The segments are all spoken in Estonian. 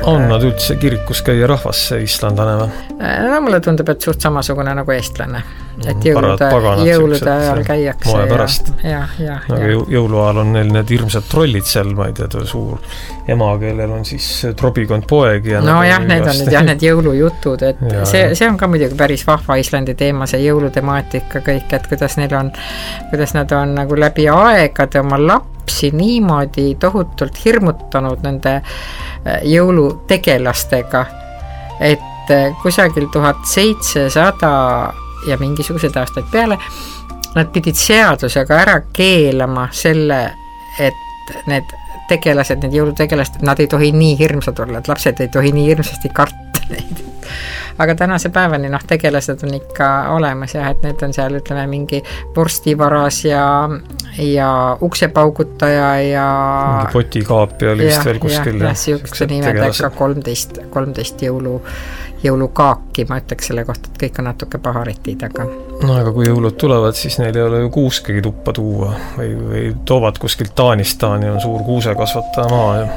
On nad üldse kirikus käia rahvas, see islandlane või? No mulle tundub, et suht samasugune nagu eestlane. Et jõulude ajal käiakse. Moe pärast. Ja. Jõuluajal on neil need hirmsad trollid seal, ma ei tea, suur ema, kellel on siis trobikond poeg. No jah, need on need jõulujutud, et see on ka muidugi päris vahva Islandi teema, see jõulutemaatika kõik, et kuidas nad on nagu läbi aegade oma lapsi niimoodi tohutult hirmutanud nende jõulutegelastega, et kusagil 1700 ja mingisuguseid aastaid peale nad pidid seadusega ära keelama selle, et need tegelased, need jõulutegelased, nad ei tohi nii hirmsad olla, et lapsed ei tohi nii hirmsasti karta neid. Aga tänase päevani tegelased on ikka olemas ja et need on seal, ütleme, mingi vorstivaras ja uksepaugutaja ja mingi potikaap ja vist veel kuskil. Ja siukse nimega ka 13 jõulukaaki, ma ütleks selle kohta, et kõik on natuke paharitid, aga no aga kui jõulud tulevad, siis neil ei ole ju kuuskegi tuppa tuua või toovad kuskilt Taanist, Taani on suur kuusekasvataja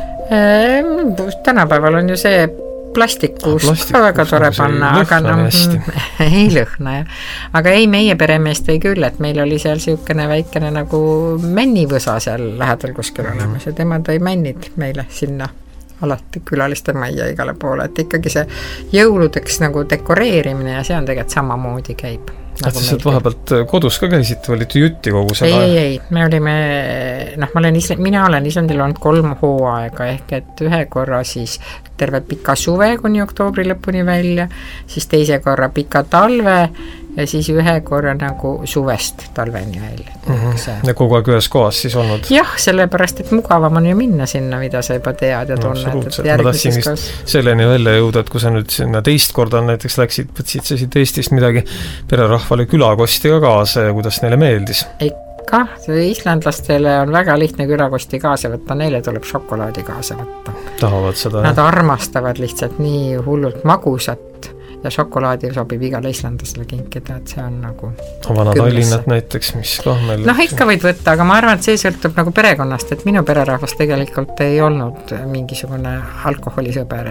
maa. Tänapäeval on ju see plastikkuus ka väga tore panna, aga ei lõhna, jah. Aga ei, meie peremees tõi küll, et meil oli seal siukene väikene nagu männivõsa seal lähedal kuskil olemas ja tema tõi männid meile sinna alati külaliste majja igale poole, et ikkagi see jõuludeks nagu dekoreerimine ja see on tegelikult samamoodi käib. Nagu sa vahepealt kodus ka käisid, olite jutti kogu seda? Ei, me olime, mina olen Islandil olnud 3 hooaega, ehk et ühe korra siis terve pika suve kuni oktoobri lõpuni välja, siis teise korra pika talve ja siis ühe korra nagu suvest talveni välja. Ja kogu aeg ühes kohas siis olnud? Jah, sellepärast, et mugavam on ju minna sinna, mida sa juba tead ja tunned. Ma tahtsin vist selleni välja jõuda, et kui sa nüüd sinna teist korda näiteks läksid, võtsid sa siit Eestist midagi pererahvale külakosti ka kaasa ja kuidas neile meeldis? Ikka, islandlastele on väga lihtne külakosti kaasa võtta, neile tuleb šokolaadi kaasa võtta. Tahavad seda? Nad armastavad lihtsalt nii hullult magusat ja šokolaadi sobib igale islandlasele kinkida, et see on nagu vanad Tallinnad näiteks, mis ka meil ikka võid võtta, aga ma arvan, et see sõltub nagu perekonnast, et minu pererahvas tegelikult ei olnud mingisugune alkoholisõber,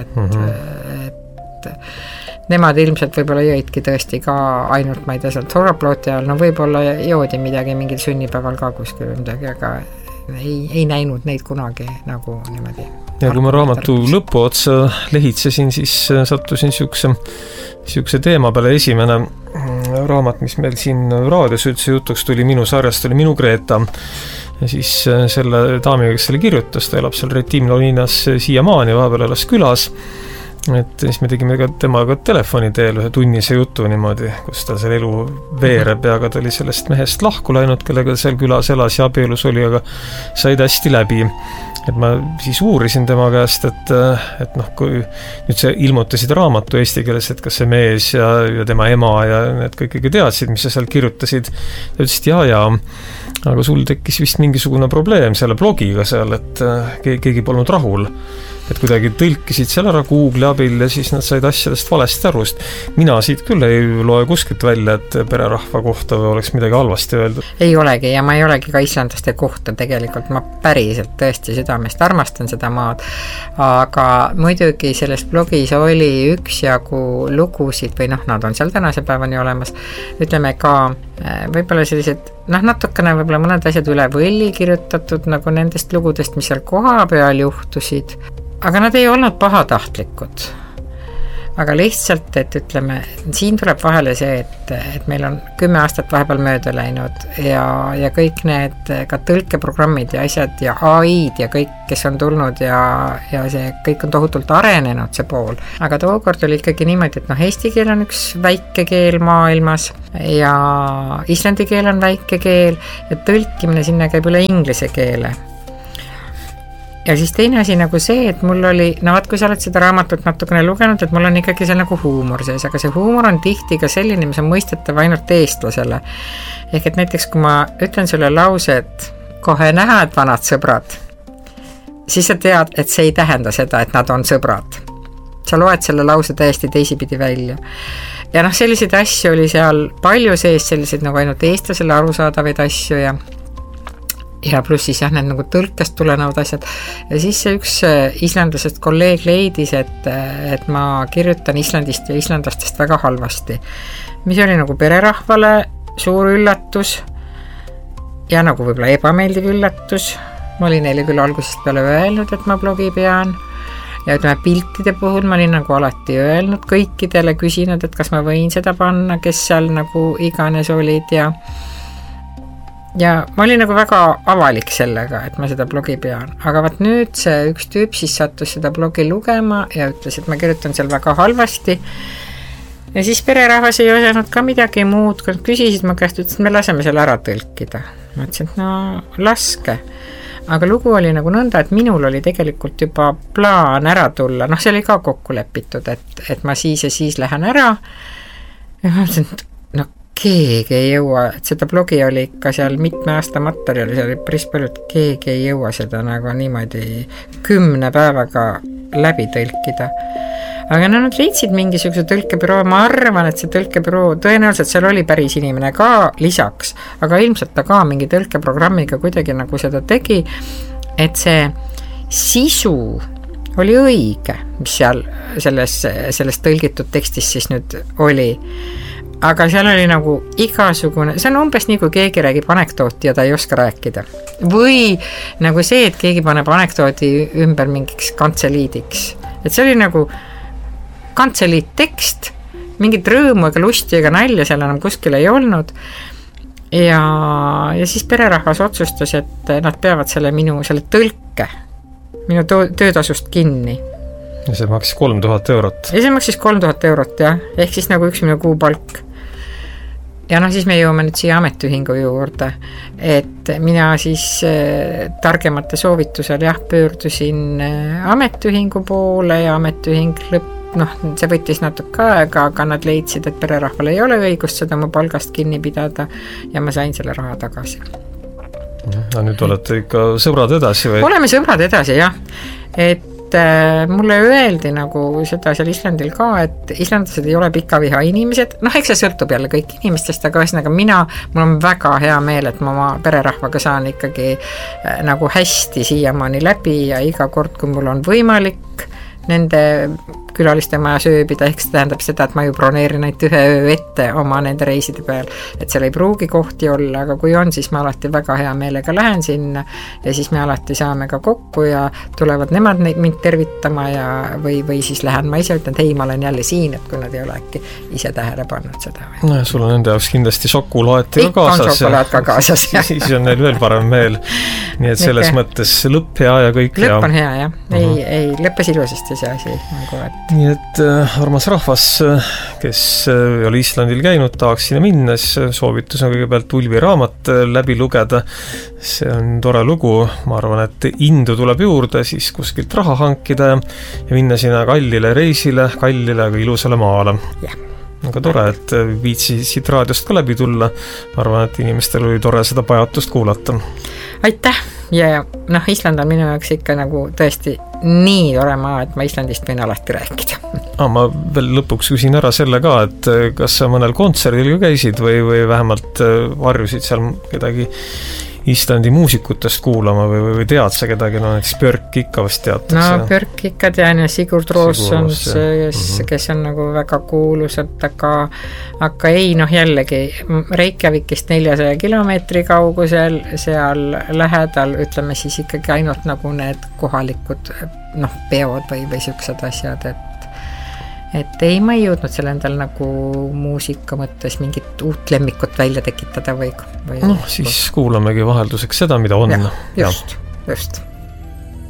et nemad ilmselt võib-olla jõidki tõesti ka ainult, ma ei tea, sealt Horaplooti ajal, no võib-olla joodi midagi mingil sünnipäeval ka kuskil midagi, aga ei näinud neid kunagi nagu niimoodi. Ja kui ma raamatu lõpu otsa lehitsesin, siis sattusin siukse teema peale. Esimene raamat, mis meil siin raadios üldse jutuks tuli minu sarjast, oli Minu Greta. Ja siis selle daamiga, kes selle kirjutas, ta elab seal Retimloninas siiamaani, vahepeal elas külas. Et siis me tegime ka temaga telefoni teel ühe tunnise jutu niimoodi, kus ta seal elu veereb ja aga ta oli sellest mehest lahku läinud, kellega seal külas elas ja abielus oli, aga said hästi läbi. Et ma siis uurisin tema käest, et kui nüüd see ilmutasid raamatu eesti keeles, et kas see mees ja tema ema ja need kõik teadsid, mis sa seal kirjutasid. Ta ütlesid, aga sul tekkis vist mingisugune probleem selle blogiga seal, et keegi polnud rahul. Et kuidagi tõlkisid seal ära Google abil ja siis nad said asjadest valesti aru. Mina siit küll ei loe kuskilt välja, et pererahva kohta või oleks midagi halvasti öeldud. Ei olegi ja ma ei olegi ka islandlaste kohta tegelikult. Ma päriselt tõesti südamest armastan seda maad. Aga muidugi selles blogis oli üksjagu lugusid või nad on seal tänase päevani olemas. Ütleme ka võib-olla sellised natukene võib-olla mõned asjad üle võlli kirjutatud nagu nendest lugudest, mis seal koha peal juhtusid. Aga nad ei olnud pahatahtlikud. Aga lihtsalt, et ütleme, siin tuleb vahele see, et meil on 10 aastat vahepeal mööda läinud ja kõik need ka tõlkeprogrammid ja asjad ja AI-d ja kõik, kes on tulnud ja see kõik on tohutult arenenud see pool. Aga tookord oli ikkagi niimoodi, et eesti keel on üks väike keel maailmas ja islandi keel on väike keel ja tõlkimine sinna käib üle inglise keele. Ja siis teine asi nagu see, et mul oli, kui sa oled seda raamatut natukene lugenud, et mul on ikkagi seal nagu huumor sees, aga see huumor on tihti ka selline, mis on mõistetav ainult eestlasele. Ehk et näiteks, kui ma ütlen sulle lause, et kohe näed vanad sõbrad, siis sa tead, et see ei tähenda seda, et nad on sõbrad. Sa loed selle lause täiesti teisipidi välja. Ja selliseid asju oli seal palju sees, selliseid nagu ainult eestlasele arusaadavaid asju ja ja pluss siis jah, need nagu tõlkest tulenevad asjad. Ja siis see üks islandlasest kolleeg leidis, et ma kirjutan Islandist ja islandlastest väga halvasti, mis oli nagu pererahvale suur üllatus ja nagu võib-olla ebameeldiv üllatus. Ma olin neile küll algusest peale öelnud, et ma blogi pean ja ütleme piltide puhul ma olin nagu alati öelnud kõikidele, küsinud, et kas ma võin seda panna, kes seal nagu iganes olid ja ma olin nagu väga avalik sellega, et ma seda blogi pean. Aga vaat nüüd see üks tüüp siis sattus seda blogi lugema ja ütles, et ma kirjutan seal väga halvasti. Ja siis pererahvas ei osanud ka midagi muud, kui küsisid ma käest, ütles, et me laseme selle ära tõlkida. Ma ütlesin, et no laske. Aga lugu oli nagu nõnda, et minul oli tegelikult juba plaan ära tulla. See oli ka kokku lepitud, et ma siis ja siis lähen ära. Ja ma ütlesin, et keegi ei jõua, et seda blogi oli ikka seal mitme aasta materjali, seal oli päris palju, et keegi ei jõua seda nagu niimoodi 10 päevaga läbi tõlkida. Aga nad leidsid mingisuguse tõlkebüroo, ma arvan, et see tõlkebüroo, tõenäoliselt seal oli päris inimene ka lisaks, aga ilmselt ta ka mingi tõlkeprogrammiga kuidagi nagu seda tegi, et see sisu oli õige, mis seal selles tõlgitud tekstis siis nüüd oli. Aga seal oli nagu igasugune, see on umbes nii, kui keegi räägib anekdooti ja ta ei oska rääkida. Või nagu see, et keegi paneb anekdooti ümber mingiks kantseliidiks. Et see oli nagu kantseliit tekst, mingit rõõmu ega lusti ega nalja seal enam kuskil ei olnud. Ja siis pererahvas otsustas, et nad peavad selle tõlke, minu töötasust kinni. Ja see maksis 3000 eurot. Ja see maksis 3000 eurot, jah. Ehk siis nagu üks minu kuupalk. Ja siis me jõuame nüüd siia ametiühingu juurde, et mina siis targemate soovitusel pöördusin ametiühingu poole ja ametiühing see võttis natuke aega, aga nad leidsid, et pererahval ei ole õigust seda mu palgast kinni pidada ja ma sain selle raha tagasi. Ja nüüd olete ikka sõbrad edasi või? Oleme sõbrad edasi, jah. Et mulle öeldi nagu seda seal Islandil ka, et islandlased ei ole pikaviha inimesed, eks see sõltub jälle kõik inimestest, aga ühesõnaga mul on väga hea meel, et ma oma pererahvaga saan ikkagi nagu hästi siiamaani läbi ja iga kord, kui mul on võimalik nende külaliste maja sööbida, ehk see tähendab seda, et ma ju broneerin ainult 1 öö ette oma nende reiside peal, et seal ei pruugi kohti olla, aga kui on, siis ma alati väga hea meelega lähen sinna ja siis me alati saame ka kokku ja tulevad nemad mind tervitama või siis lähen ma ise, ütlen, et hei, ma olen jälle siin, et kui nad ei ole äkki ise tähele pannud seda. Sul on nende jaoks kindlasti šokolaati ka kaasas. Ikka on šokolaat ka kaasas. Siis on neil veel parem meel. Nii et selles mõttes lõpp hea ja kõik hea. Lõpp on hea, jah. Ei, lõppes ilusasti see asi. Nii et armas rahvas, kes oli Islandil käinud, tahaks sinna minnes, soovitus on kõigepealt Ulvi raamat läbi lugeda. See on tore lugu, ma arvan, et indu tuleb juurde, siis kuskilt raha hankida ja minna sinna kallile reisile, kallile aga ilusale maale. Aga tore, et viitsisid raadiost ka läbi tulla. Ma arvan, et inimestel oli tore seda pajatust kuulata. Aitäh! Ja Island on minu jaoks ikka nagu tõesti nii tore maa, et ma Islandist võin alati rääkida. Ma veel lõpuks küsin ära selle ka, et kas sa mõnel kontserdil käisid või vähemalt varjusid seal kedagi Islandi muusikutest kuulama või tead sa kedagi, näiteks Björk ikka vast teatakse? Björk ikka tean ja Sigurd Rosons, kes on nagu väga kuulusad, aga ei, jällegi Reykjavikist 400 kilomeetri kaugusel, seal lähedal, ütleme siis ikkagi ainult nagu need kohalikud peod või siuksed asjad, et ei, ma ei jõudnud seal endal nagu muusika mõttes mingit uut lemmikut välja tekitada või siis kuulamegi vahelduseks seda, mida on. Just.